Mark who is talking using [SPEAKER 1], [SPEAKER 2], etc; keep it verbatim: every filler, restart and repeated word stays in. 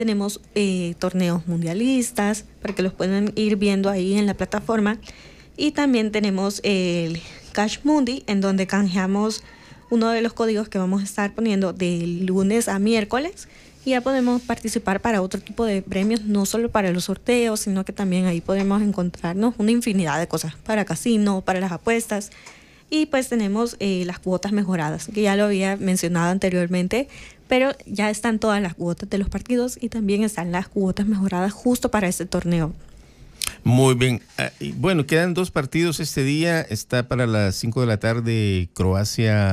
[SPEAKER 1] Tenemos eh, torneos mundialistas para que los puedan ir viendo ahí en la plataforma. Y también tenemos el Cash Mundi, en donde canjeamos uno de los códigos que vamos a estar poniendo de lunes a miércoles. Y ya podemos participar para otro tipo de premios, no solo para los sorteos, sino que también ahí podemos encontrarnos una infinidad de cosas para casino, para las apuestas. Y pues tenemos eh, las cuotas mejoradas, que ya lo había mencionado anteriormente, pero ya están todas las cuotas de los partidos y también están las cuotas mejoradas justo para este torneo.
[SPEAKER 2] Muy bien. Bueno, quedan dos partidos este día. Está para las cinco de la tarde Croacia.